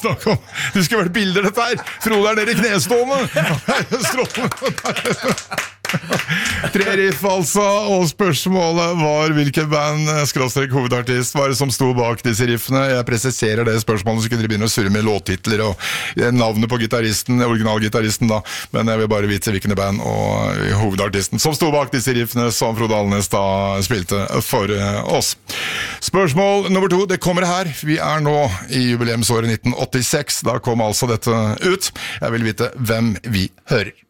snakk om. Det skulle vært bilder dette her. Frode nede i knestående. Tre riff altså, og spørsmålet var hvilken band, /hovedartist, var det som sto bak disse riffene. Jeg presiserer det spørsmålet, så kunne dere begynne å surre med låttitler og navnet på gitaristen, originalgitaristen da, men jeg vil bare vite hvilken band og hovedartisten som sto bak disse riffene som Frode Alnes da spilte for oss. Spørsmål nummer 2, det kommer her. Vi nå i jubileumsåret 1986, da kom altså dette ut. Jeg vil vite hvem vi hører.